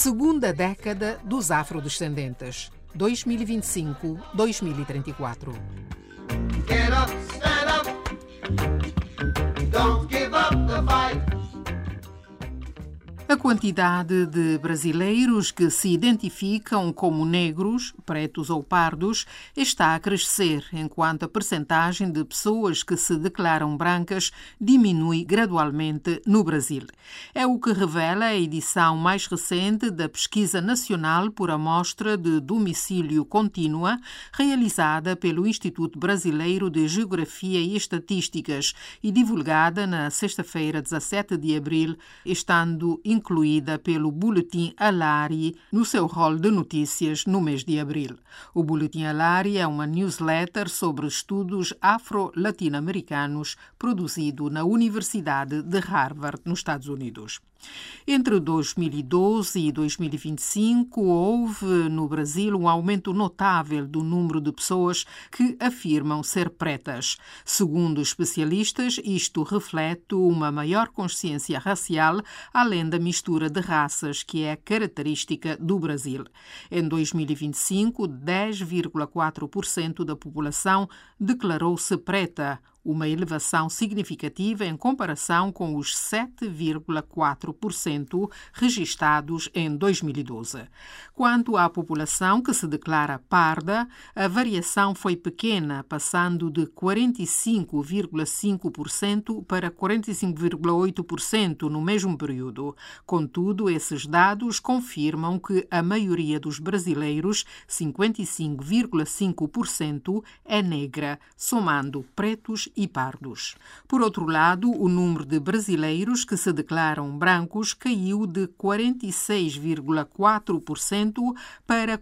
Segunda década dos afrodescendentes, 2025-2034. Get up, stand up. Don't give up the fight. A quantidade de brasileiros que se identificam como negros, pretos ou pardos está a crescer, enquanto a percentagem de pessoas que se declaram brancas diminui gradualmente no Brasil. É o que revela a edição mais recente da Pesquisa Nacional por Amostra de Domicílio Contínua, realizada pelo Instituto Brasileiro de Geografia e Estatísticas e divulgada na sexta-feira, 17 de abril, estando incluída pelo Boletim Alari no seu rol de notícias no mês de abril. O Boletim Alari é uma newsletter sobre estudos afro-latino-americanos produzido na Universidade de Harvard, nos Estados Unidos. Entre 2012 e 2025, houve no Brasil um aumento notável do número de pessoas que afirmam ser pretas. Segundo especialistas, isto reflete uma maior consciência racial, além da mistura de raças, que é característica do Brasil. Em 2025, 10,4% da população declarou-se preta, uma elevação significativa em comparação com os 7,4% registados em 2012. Quanto à população que se declara parda, a variação foi pequena, passando de 45,5% para 45,8% no mesmo período. Contudo, esses dados confirmam que a maioria dos brasileiros, 55,5%, é negra, somando pretos e pardos. Por outro lado, o número de brasileiros que se declaram brancos caiu de 46,4% para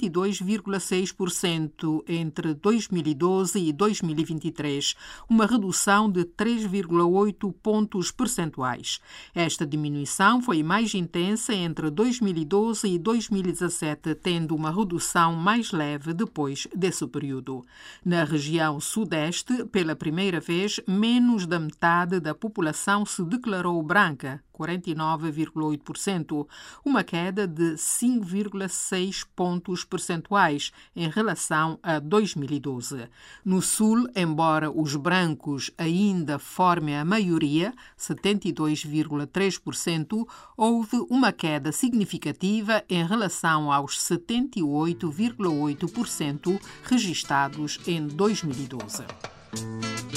42,6% entre 2012 e 2023, uma redução de 3,8 pontos percentuais. Esta diminuição foi mais intensa entre 2012 e 2017, tendo uma redução mais leve depois desse período. Na região Sudeste, pela primeira vez, menos da metade da população se declarou branca, 49,8%, uma queda de 5,6 pontos percentuais em relação a 2012. No Sul, embora os brancos ainda formem a maioria, 72,3%, houve uma queda significativa em relação aos 78,8% registados em 2012.